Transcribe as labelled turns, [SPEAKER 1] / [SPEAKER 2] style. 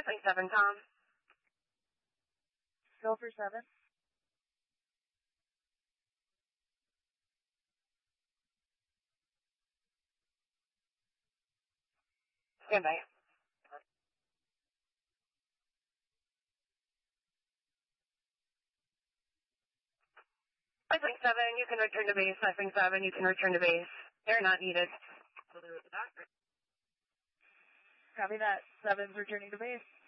[SPEAKER 1] 5.7, Tom.
[SPEAKER 2] Go for 7.
[SPEAKER 1] Stand by. 5.7, you can return to base. 5.7, you can return to base. They're not needed.
[SPEAKER 2] Copy that. 7's returning to base.